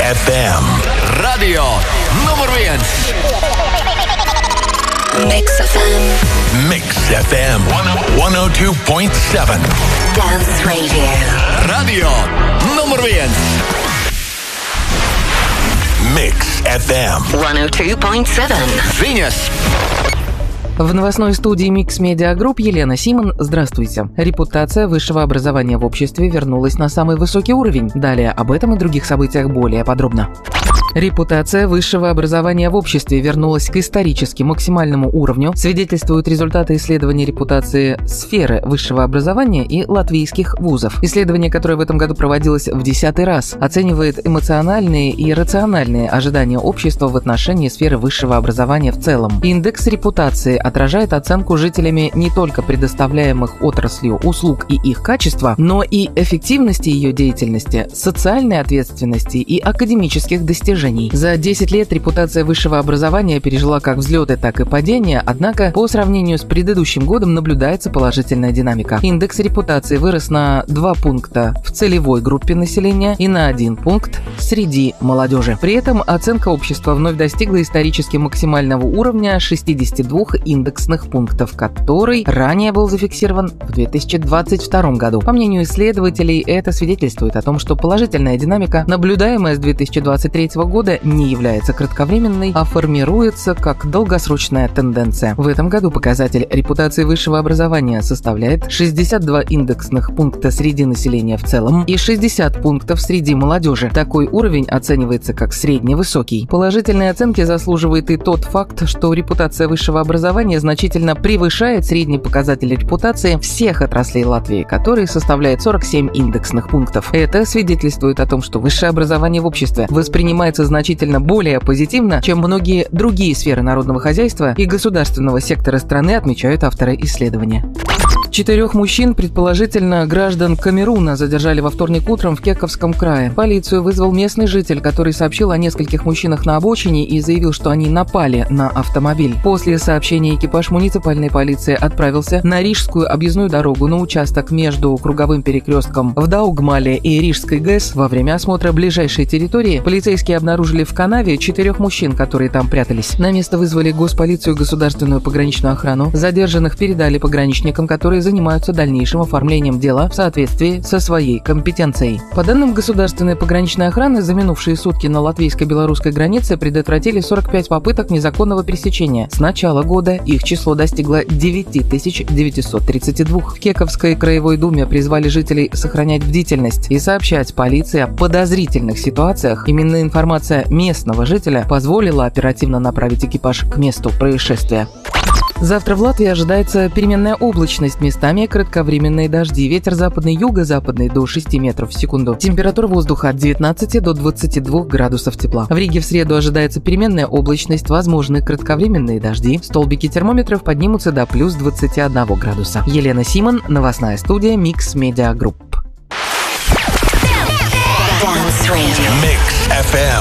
FM. Radio numur 1. Mix FM. Mix FM 102.7. Dance Radio. Radio numur 1. Mix FM 102.7. Viņas. В новостной студии Mix Media Group Елена Симон. Здравствуйте. Репутация высшего образования в обществе вернулась на самый высокий уровень. Далее об этом и других событиях более подробно. Репутация высшего образования в обществе вернулась к исторически максимальному уровню, свидетельствуют результаты исследования репутации сферы высшего образования и латвийских вузов. Исследование, которое в этом году проводилось в 10-й раз, оценивает эмоциональные и рациональные ожидания общества в отношении сферы высшего образования в целом. Индекс репутации отражает оценку жителями не только предоставляемых отраслью услуг и их качества, но и эффективности ее деятельности, социальной ответственности и академических достижений. За 10 лет репутация высшего образования пережила как взлеты, так и падения, однако по сравнению с предыдущим годом наблюдается положительная динамика. Индекс репутации вырос на 2 пункта в целевой группе населения и на 1 пункт среди молодежи. При этом оценка общества вновь достигла исторически максимального уровня 62 индексных пунктов, который ранее был зафиксирован в 2022 году. По мнению исследователей, это свидетельствует о том, что положительная динамика, наблюдаемая с 2023 года, не является кратковременной, а формируется как долгосрочная тенденция. В этом году показатель репутации высшего образования составляет 62 индексных пункта среди населения в целом и 60 пунктов среди молодежи. Такой уровень оценивается как средневысокий. Положительные оценки заслуживает и тот факт, что репутация высшего образования значительно превышает средний показатель репутации всех отраслей Латвии, который составляет 47 индексных пунктов. Это свидетельствует о том, что высшее образование в обществе воспринимается значительно более позитивно, чем многие другие сферы народного хозяйства и государственного сектора страны, отмечают авторы исследования. 4 мужчин, предположительно граждан Камеруна, задержали во вторник утром в Кековском крае. Полицию вызвал местный житель, который сообщил о нескольких мужчинах на обочине и заявил, что они напали на автомобиль. После сообщения экипаж муниципальной полиции отправился на Рижскую объездную дорогу на участок между круговым перекрестком в Даугмале и Рижской ГЭС. Во время осмотра ближайшей территории полицейские обнаружили в канаве 4 мужчин, которые там прятались. На место вызвали госполицию и государственную пограничную охрану. Задержанных передали пограничникам, которые занимаются дальнейшим оформлением дела в соответствии со своей компетенцией. По данным государственной пограничной охраны, за минувшие сутки на латвийско-белорусской границе предотвратили 45 попыток незаконного пересечения. С начала года их число достигло 9932. В Кековской краевой думе призвали жителей сохранять бдительность и сообщать полиции о подозрительных ситуациях. Именно информация местного жителя позволила оперативно направить экипаж к месту происшествия. Завтра в Латвии ожидается переменная облачность, местами кратковременные дожди, ветер западный, юго-западный до 6 метров в секунду. Температура воздуха от 19 до 22 градусов тепла. В Риге в среду ожидается переменная облачность, возможны кратковременные дожди. Столбики термометров поднимутся до плюс 21 градуса. Елена Симон, новостная студия Mix Media Group. Mix FM